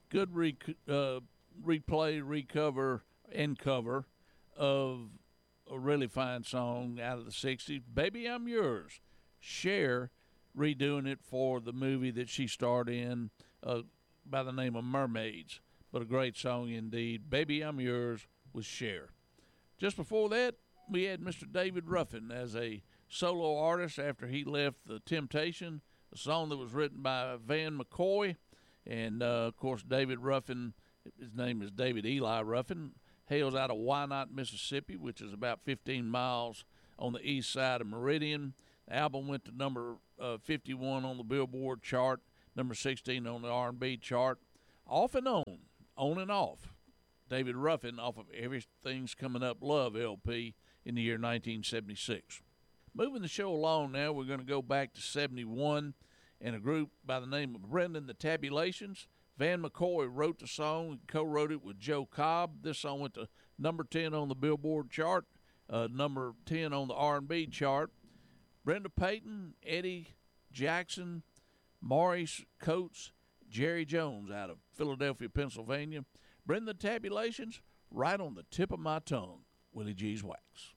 Good replay, recover, and cover of a really fine song out of the 60s, Baby I'm Yours. Cher redoing it for the movie that she starred in by the name of Mermaids. But a great song indeed. Baby I'm Yours with Cher. Just before that, we had Mr. David Ruffin as a solo artist after he left The Temptation, a song that was written by Van McCoy. And, of course, David Ruffin, his name is David Eli Ruffin, hails out of Wynot, Mississippi, which is about 15 miles on the east side of Meridian. The album went to number 51 on the Billboard chart, number 16 on the R&B chart. Off and on and off. David Ruffin off of Everything's Coming Up Love LP in the year 1976. Moving the show along now, we're going to go back to 71 and a group by the name of Brendan the Tabulations. Van McCoy wrote the song, co-wrote it with Joe Cobb. This song went to number 10 on the Billboard chart, number 10 on the R&B chart. Brenda Payton, Eddie Jackson, Maurice Coates, Jerry Jones out of Philadelphia, Pennsylvania. Brenda the Tabulations, right on the tip of my tongue, Willie G's Wax.